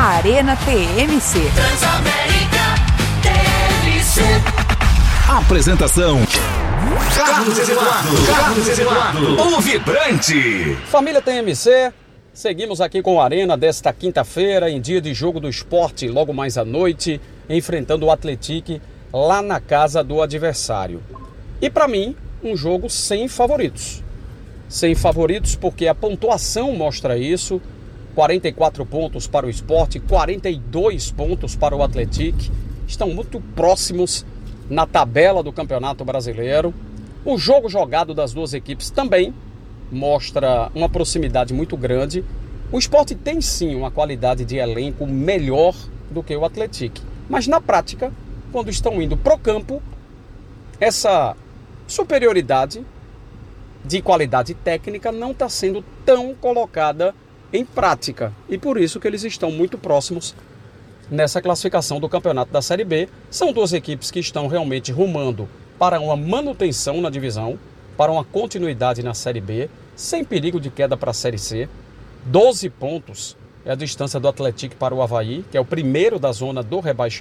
Arena TMC. Transamérica TMC. Apresentação: Carlos Eduardo, o vibrante. Família TMC, seguimos aqui com a Arena desta quinta-feira, em dia de jogo do esporte, logo mais à noite, enfrentando o Atlético lá na casa do adversário. E para mim, um jogo sem favoritos. Sem favoritos porque a pontuação mostra isso. 44 pontos para o Sport, 42 pontos para o Atlético. Estão muito próximos na tabela do Campeonato Brasileiro. O jogo jogado das duas equipes também mostra uma proximidade muito grande. O Sport tem sim uma qualidade de elenco melhor do que o Atlético. Mas na prática, quando estão indo pro campo, essa superioridade de qualidade técnica não está sendo tão colocada em prática, e por isso que eles estão muito próximos nessa classificação do campeonato da Série B. São duas equipes que estão realmente rumando para uma manutenção na divisão, para uma continuidade na Série B, sem perigo de queda para a Série C. 12 pontos é a distância do Atlético para o Avaí, que é o primeiro da zona do rebaixamento.